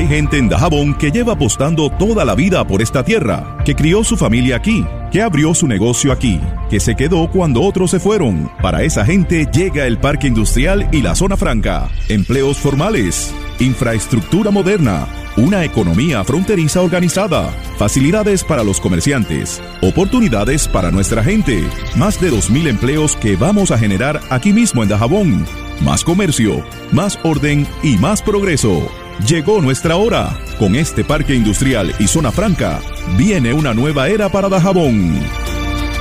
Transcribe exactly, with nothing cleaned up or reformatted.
Hay gente en Dajabón que lleva apostando toda la vida por esta tierra, que crió su familia aquí, que abrió su negocio aquí, que se quedó cuando otros se fueron. Para esa gente llega el Parque Industrial y la Zona Franca. Empleos formales, infraestructura moderna, una economía fronteriza organizada, facilidades para los comerciantes, oportunidades para nuestra gente, más de dos mil empleos que vamos a generar aquí mismo en Dajabón. Más comercio, más orden y más progreso. Llegó nuestra hora. Con este Parque Industrial y Zona Franca, viene una nueva era para Dajabón.